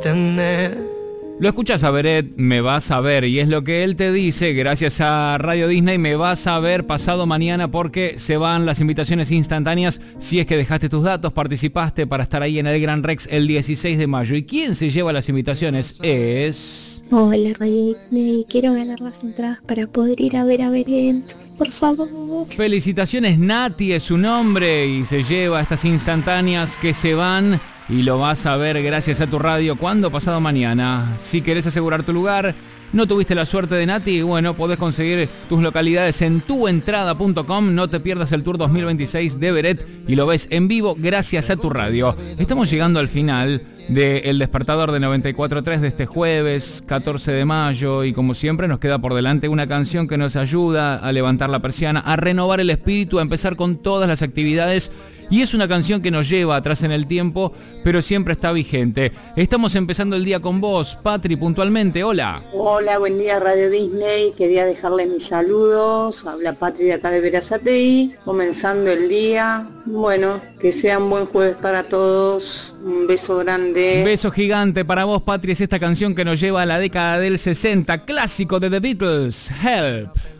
tener. Lo escuchas a Beret, me vas a ver, y es lo que él te dice, gracias a Radio Disney, me vas a ver pasado mañana porque se van las invitaciones instantáneas si es que dejaste tus datos, participaste para estar ahí en el Gran Rex el 16 de mayo. ¿Y quién se lleva las invitaciones? Es... Hola Radio Disney, quiero ganar las entradas para poder ir a ver a Beret, por favor. Felicitaciones, Nati es su nombre y se lleva estas instantáneas que se van... Y lo vas a ver gracias a tu radio. ¿Cuándo? Pasado mañana. Si querés asegurar tu lugar, no tuviste la suerte de Nati, bueno, podés conseguir tus localidades en tuentrada.com. No te pierdas el Tour 2026 de Beret y lo ves en vivo gracias a tu radio. Estamos llegando al final de El Despertador de 94.3 de este jueves 14 de mayo y como siempre nos queda por delante una canción que nos ayuda a levantar la persiana, a renovar el espíritu, a empezar con todas las actividades. Y es una canción que nos lleva atrás en el tiempo, pero siempre está vigente. Estamos empezando el día con vos, Patri, puntualmente. Hola. Hola, buen día Radio Disney. Quería dejarles mis saludos. Habla Patri de acá de Berazategui. Comenzando el día. Bueno, que sea un buen jueves para todos. Un beso grande. Un beso gigante para vos, Patri. Es esta canción que nos lleva a la década del 60. Clásico de The Beatles. Help.